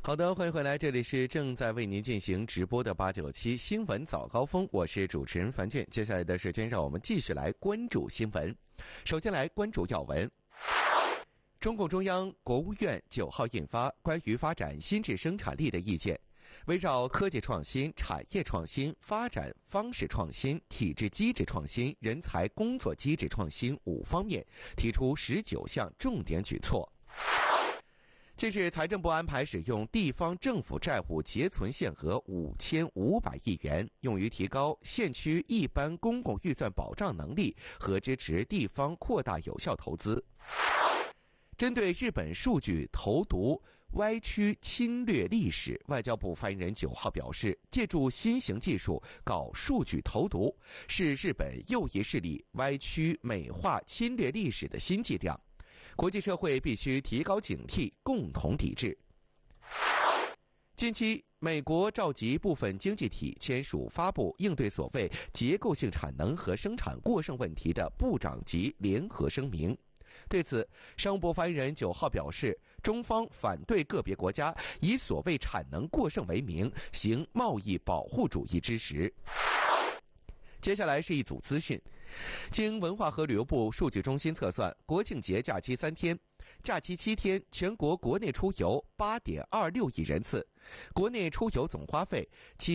好的，欢迎回来，这里是正在为您进行直播的897新闻早高峰，我是主持人樊俊。接下来的时间，让我们继续来关注新闻。首先来关注要闻。中共中央、国务院9号印发关于发展新质生产力的意见，围绕科技创新、产业创新、发展方式创新、体制机制创新、人才工作机制创新5方面，提出19项重点举措。近日，财政部安排使用地方政府债务结存限额5500亿元，用于提高县区一般公共预算保障能力和支持地方扩大有效投资。针对日本数据投毒歪曲侵略历史，外交部发言人9号表示，借助新型技术搞数据投毒，是日本右翼势力歪曲美化侵略历史的新伎俩。国际社会必须提高警惕，共同抵制。近期，美国召集部分经济体签署发布应对所谓结构性产能和生产过剩问题的部长级联合声明。对此，商务部发言人9号表示，中方反对个别国家以所谓产能过剩为名行贸易保护主义之实。接下来是一组资讯。经文化和旅游部数据中心测算，国庆节假期3天，假期7天，全国国内出游8.26亿人次，国内出游总花费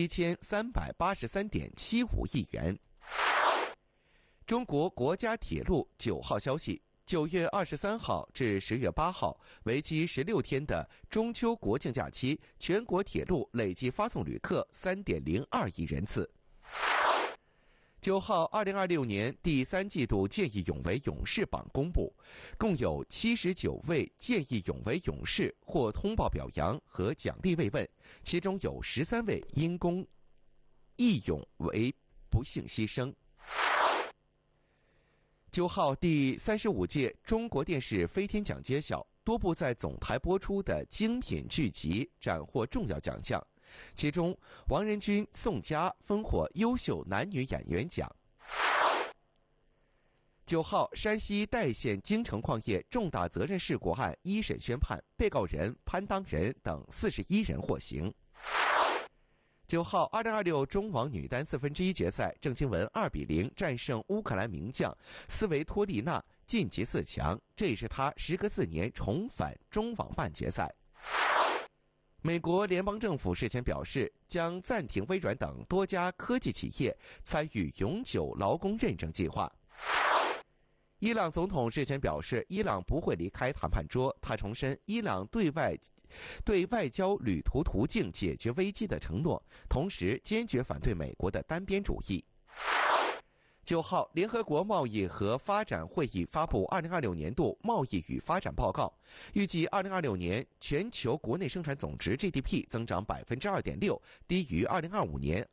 7383.75亿元。中国国家铁路9号消息，9月23号至10月8号，为期16天的中秋国庆假期，全国铁路累计发送旅客3.02亿人次。9号，2026年第3季度见义勇为勇士榜公布，共有79位见义勇为勇士获通报表扬和奖励慰问，其中有13位因公义勇为不幸牺牲。9号，第35届中国电视飞天奖揭晓，多部在总台播出的精品剧集斩获重要奖项。其中，王仁君、宋佳分获优秀男女演员奖。9号，山西代县京城矿业重大责任事故案一审宣判，被告人潘当仁等41人获刑。9号，2026中网女单1/4决赛，郑钦文2-0战胜乌克兰名将斯维托利娜，晋级4强，这也是她时隔4年重返中网半决赛。美国联邦政府事前表示，将暂停微软等多家科技企业参与永久劳工认证计划。伊朗总统事前表示，伊朗不会离开谈判桌。他重申伊朗对外交旅途途径解决危机的承诺，同时坚决反对美国的单边主义。9号，联合国贸易和发展会议发布2026年度贸易与发展报告，预计2026年全球国内生产总值 GDP 增长 2.6%， 低于2025年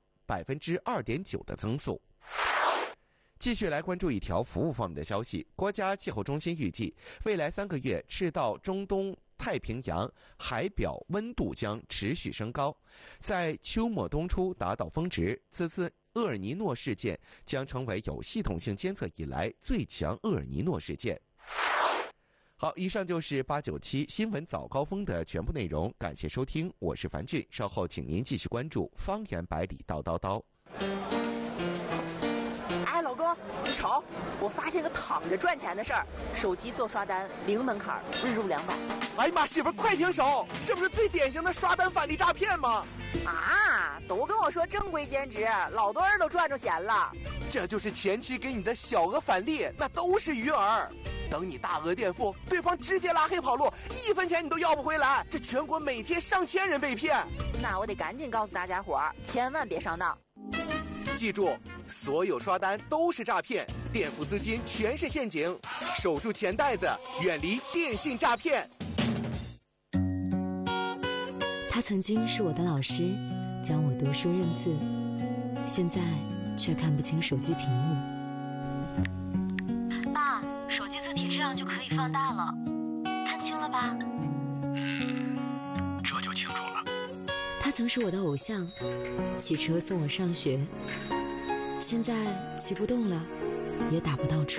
2.9% 的增速。继续来关注一条服务方面的消息，国家气候中心预计，未来3个月赤道中东太平洋海表温度将持续升高，在秋末冬初达到峰值。此次厄尔尼诺事件将成为有系统性监测以来最强厄尔尼诺事件。好，以上就是897新闻早高峰的全部内容，感谢收听，我是樊俊，稍后请您继续关注方言百里叨叨叨。 哎，老公，你瞅，我发现个躺着赚钱的事儿，手机做刷单零门槛，日入200。 哎呀妈，媳妇儿快停手！这不是最典型的刷单返利诈骗吗？ 啊，都跟我说正规兼职，老多人都赚着钱了。 这就是前期给你的小额返利，那都是鱼饵。等你大额垫付，对方直接拉黑跑路，1分钱你都要不回来。这全国每天上千人被骗。 那我得赶紧告诉大家伙儿，千万别上当。 记住，所有刷单都是诈骗，垫付资金全是陷阱，守住钱袋子，远离电信诈骗。 他曾经是我的老师，教我读书认字，现在却看不清手机屏幕。 爸，手机字体这样就可以放大了，看清了吧？ 这就清楚了。 他曾是我的偶像，骑车送我上学，现在骑不动了，也打不到车。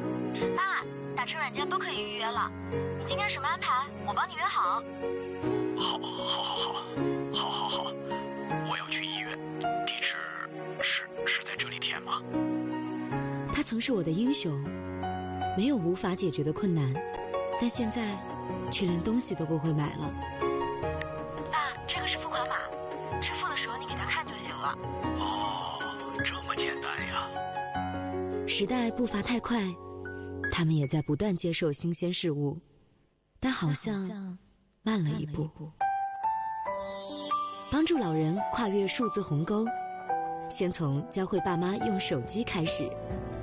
爸，打车软件都可以预约了，你今天什么安排？我帮你约好。 好，我要去医院。地址是在这里填吗？ 他曾是我的英雄，没有无法解决的困难，但现在却连东西都不会买了。 爸，这个是付款码，支付的时候你给他看就行了。 哦，这么简单呀。 时代步伐太快，他们也在不断接受新鲜事物，但好像慢了一步。帮助老人跨越数字鸿沟，先从教会爸妈用手机开始。